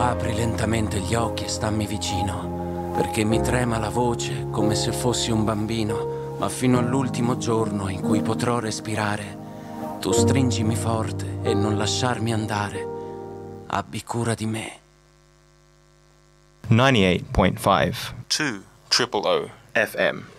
Apri lentamente gli occhi e stammi vicino, perché mi trema la voce come se fossi un bambino, ma fino all'ultimo giorno in cui potrò respirare, tu stringimi forte e non lasciarmi andare. Abbi cura di me. 98.5 2 Triple O FM.